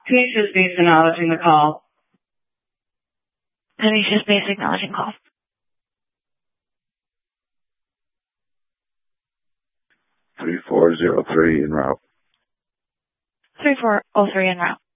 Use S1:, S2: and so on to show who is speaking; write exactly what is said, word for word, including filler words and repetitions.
S1: Tanisha Space acknowledging the call.
S2: Tanisha Space acknowledging call.
S3: three four zero three en route.
S2: three four zero three en route.